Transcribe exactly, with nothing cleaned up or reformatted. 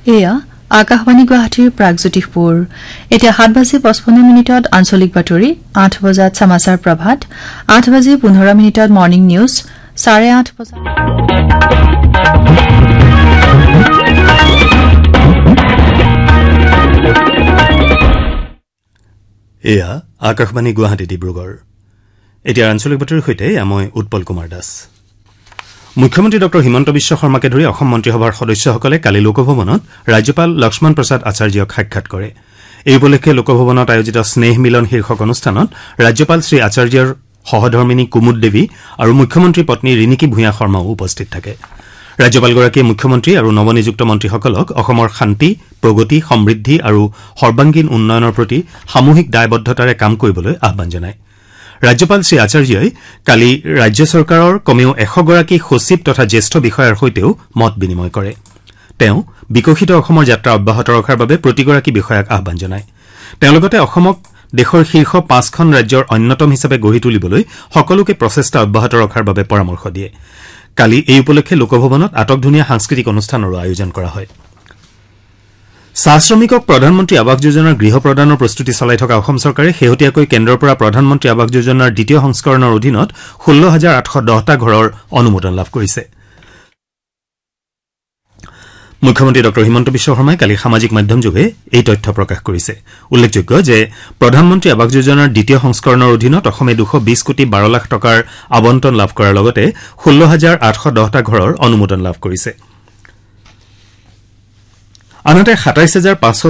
এয়া আকাশবাণী গুৱাহাটীৰ প্ৰাগজ্যোতিষপুৰ এতিয়া সাত বাজি পঁচপন্ন মিনিটত আঞ্চলিক বাতৰি আঠ বজাত সমাচাৰ প্ৰভাত আঠ বাজি পোন্ধৰ মিনিটত মৰ্ণিং নিউজ চাৰে আঠ বজাত এয়া আকাশবাণী গুৱাহাটী ডিব্ৰুগড় এতিয়া আঞ্চলিক বাতৰিৰ সৈতে মই উৎপল কুমাৰ দাস মুখ্যমন্ত্ৰী ডঃ হিমন্ত বিশ্ব শৰ্মাকে ধৰি অসম মন্ত্ৰীসভাৰ সদস্যসকলে কালি লোকভৱনত ৰাজ্যপাল লক্ষ্মণ প্ৰসাদ আচাৰ্যক সাক্ষাৎ কৰে এই উপলক্ষে লোকভৱনত আয়োজিত স্নেহ মিলন শীৰ্ষক অনুষ্ঠানত ৰাজ্যপাল শ্ৰী আচাৰ্যৰ সহধৰ্মিনী কুমুদ দেৱী আৰু মুখ্যমন্ত্ৰী পত্নী ৰিণিকী ভূঞা শৰ্মাও উপস্থিত থাকে ৰাজ্যপালগৰাকীয়ে মুখ্যমন্ত্ৰী আৰু নৱনিযুক্ত মন্ত্ৰীসকলক অসমৰ শান্তি প্ৰগতি সমৃদ্ধি আৰু সৰ্বাংগীন উন্নয়নৰ প্ৰতি সামূহিক দায়বদ্ধতাৰে কাম কৰিবলৈ আহ্বান জনায় ৰাজ্যপাল শ্ৰী আচাৰ্যই কালি ৰাজ্য চৰকাৰৰ কমেও এশগৰাকী সচিব তথা জ্যেষ্ঠ বিষয়াৰ সৈতেও মত বিনিময় কৰে তেওঁ বিকশিত অসমৰ যাত্ৰা অব্যাহত ৰখাৰ বাবে প্ৰতিগৰাকী বিষয়াক আহ্বান জনায় তেওঁ লগতে অসমক দেশৰ শীৰ্ষ পাঁচখন ৰাজ্যৰ অন্যতম হিচাপে গঢ়ি তুলিবলৈ সকলোকে প্ৰচেষ্টা অব্যাহত ৰখাৰ বাবে পৰামৰ্শ দিয়ে কালি এই উপলক্ষে লোকভৱনত আটকধুনীয়া সাংস্কৃতিক অনুষ্ঠানৰো আয়োজন কৰা হয় চাহ শ্ৰমিকক প্ৰধানমন্ত্ৰী আৱাস যোজনাৰ গৃহ প্ৰদানৰ প্ৰস্তুতি চলাই থকা অসম চৰকাৰে শেহতীয়াকৈ কেন্দ্ৰৰ পৰা প্ৰধানমন্ত্ৰী আৱাস যোজনাৰ দ্বিতীয় সংস্কৰণৰ অধীনত ষোল্ল হাজাৰ আঠশ দহটা ঘৰৰ অনুমোদন লাভ কৰিছে মুখ্যমন্ত্ৰী ডঃ হিমন্ত বিশ্ব শৰ্মাই কালি সামাজিক মাধ্যমযোগে এই তথ্য প্ৰকাশ কৰিছে উল্লেখযোগ্য যে প্ৰধানমন্ত্ৰী আৱাস যোজনাৰ দ্বিতীয় সংস্কৰণৰ অধীনত অসমে দুশ বিশ কোটি বাৰ লাখ টকাৰ আবণ্টন লাভ কৰাৰ লগতে ষোল্ল হাজাৰ আঠশ দহটা ঘৰৰ অনুমোদন লাভ কৰিছে আনহাতে সাতাইশ হাজাৰ পাঁচশ